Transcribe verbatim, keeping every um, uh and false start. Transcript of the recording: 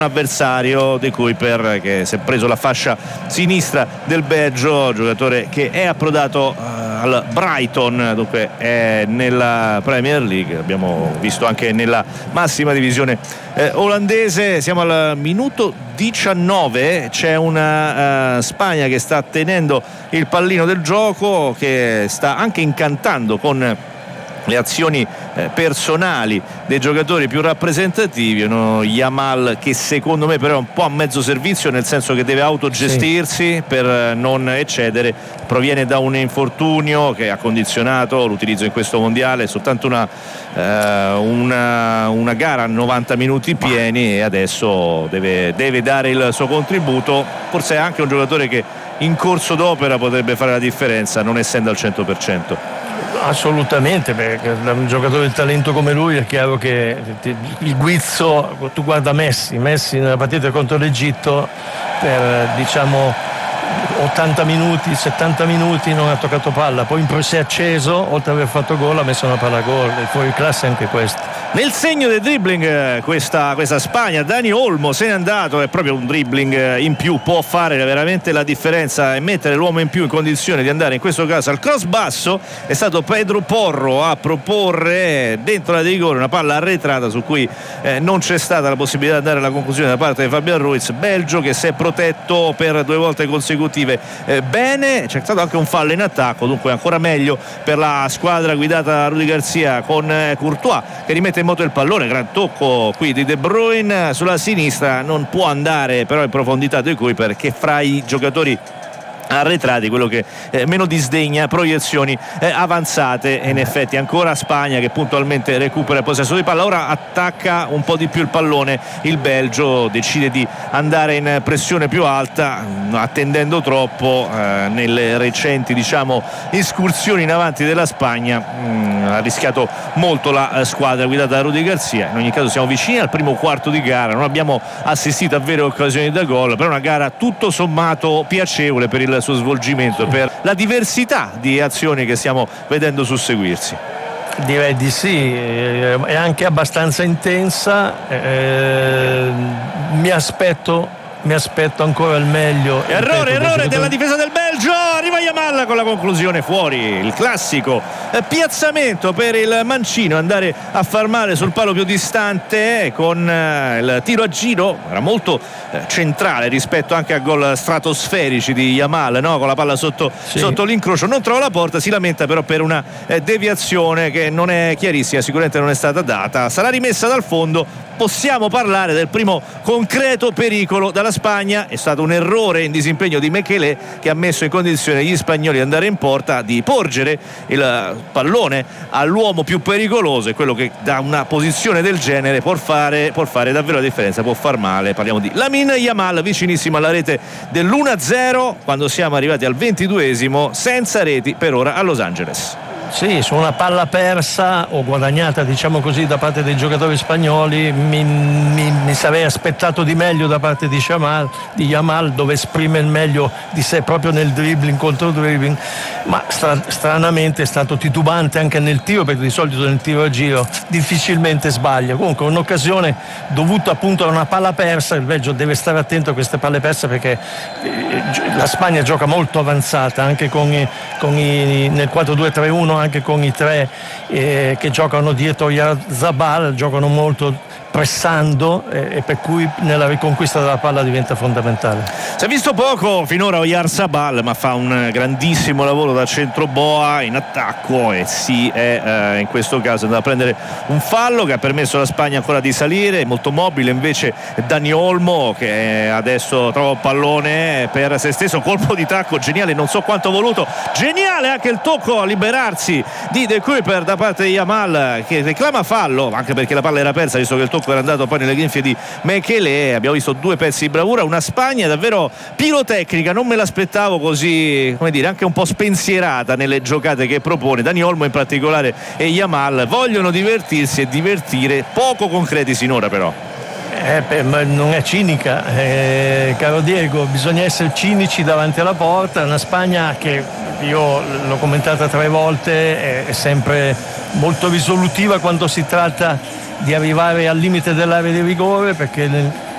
avversario De Cuyper, che si è preso la fascia sinistra del Belgio, giocatore che è approdato uh, al Brighton, dunque è nella Premier League, abbiamo visto anche nella massima divisione eh, olandese. Siamo al minuto diciannove, c'è una uh, Spagna che sta tenendo il pallino del gioco, che sta anche incantando con le azioni eh, personali dei giocatori più rappresentativi. No? Yamal, che secondo me però è un po' a mezzo servizio, nel senso che deve autogestirsi sì. per non eccedere, proviene da un infortunio che ha condizionato l'utilizzo in questo mondiale, soltanto una, eh, una, una gara a novanta minuti pieni, e adesso deve, deve dare il suo contributo. Forse è anche un giocatore che in corso d'opera potrebbe fare la differenza, non essendo al cento per cento. Assolutamente, perché da un giocatore di talento come lui è chiaro che il guizzo, tu guarda Messi Messi nella partita contro l'Egitto per diciamo ottanta minuti, settanta minuti non ha toccato palla, poi si è acceso, oltre ad aver fatto gol ha messo una palla a gol, e fuori classe anche questo. Nel segno del dribbling questa, questa Spagna, Dani Olmo se n'è andato, è proprio un dribbling in più, può fare veramente la differenza e mettere l'uomo in più in condizione di andare in questo caso al cross basso. È stato Pedro Porro a proporre dentro la di rigore una palla arretrata su cui eh, non c'è stata la possibilità di andare alla conclusione da parte di Fabian Ruiz. Belgio che si è protetto per due volte consecutive eh, bene, c'è stato anche un fallo in attacco, dunque ancora meglio per la squadra guidata da Rudy Garcia con eh, Courtois che rimette in moto il pallone. Gran tocco qui di De Bruyne sulla sinistra, non può andare però in profondità di cui, perché fra i giocatori arretrati quello che eh, meno disdegna proiezioni eh, avanzate, e in effetti ancora Spagna che puntualmente recupera il possesso di palla. Ora attacca un po' di più il pallone il Belgio, decide di andare in pressione più alta, attendendo troppo eh, nelle recenti diciamo escursioni in avanti della Spagna. mh, ha rischiato molto la eh, squadra guidata da Rudy Garcia. In ogni caso siamo vicini al primo quarto di gara, non abbiamo assistito a vere occasioni da gol, però una gara tutto sommato piacevole per il suo svolgimento, per la diversità di azioni che stiamo vedendo susseguirsi. Direi di sì, è anche abbastanza intensa. eh, mi aspetto mi aspetto ancora il meglio. Errore, errore della difesa del Belgio, arriva Yamal con la conclusione fuori, il classico eh, piazzamento per il mancino, andare a far male sul palo più distante con eh, il tiro a giro, era molto eh, centrale rispetto anche a gol stratosferici di Yamal, no? Con la palla sotto, sì. sotto l'incrocio, non trova la porta, si lamenta però per una eh, deviazione che non è chiarissima, sicuramente non è stata data, sarà rimessa dal fondo. Possiamo parlare del primo concreto pericolo dalla Spagna. È stato un errore in disimpegno di Mekele, che ha messo in condizione gli spagnoli di andare in porta, di porgere il pallone all'uomo più pericoloso, e quello che da una posizione del genere può fare, può fare davvero la differenza, può far male. Parliamo di Lamine Yamal, vicinissimo alla rete dell'uno a zero quando siamo arrivati al ventiduesimo, senza reti per ora a Los Angeles. Sì, su una palla persa o guadagnata, diciamo così, da parte dei giocatori spagnoli, mi, mi, mi sarei aspettato di meglio da parte di Yamal, di Yamal, dove esprime il meglio di sé proprio nel dribbling, contro dribbling, ma stra, stranamente è stato titubante anche nel tiro, perché di solito nel tiro a giro difficilmente sbaglia. Comunque un'occasione dovuta appunto a una palla persa. Il Belgio deve stare attento a queste palle perse, perché la Spagna gioca molto avanzata anche con i, con i, nel quattro due tre uno, anche con i tre eh, che giocano dietro Oyarzabal, giocano molto pressando, eh, e per cui nella riconquista della palla diventa fondamentale. Si è visto poco finora Oyarzabal, ma fa un grandissimo lavoro da centro boa in attacco, e sì, è eh, in questo caso andato a prendere un fallo che ha permesso alla Spagna ancora di salire. Molto mobile invece Dani Olmo, che adesso trova un pallone per se stesso, colpo di tacco geniale, non so quanto voluto, geniale anche il tocco a liberarsi di De Cuyper da parte di Yamal, che reclama fallo anche perché la palla era persa, visto che il tocco era andato poi nelle grinfie di Mekele. Abbiamo visto due pezzi di bravura, una Spagna davvero pirotecnica, non me l'aspettavo così, come dire, anche un po' spensierata nelle giocate che propone. Dani Olmo in particolare e Yamal vogliono divertirsi e divertire, poco concreti sinora però. Eh, beh, ma non è cinica, eh, caro Diego, bisogna essere cinici davanti alla porta. Una Spagna che io l'ho commentata tre volte, è sempre molto risolutiva quando si tratta di arrivare al limite dell'area di rigore, perché nel,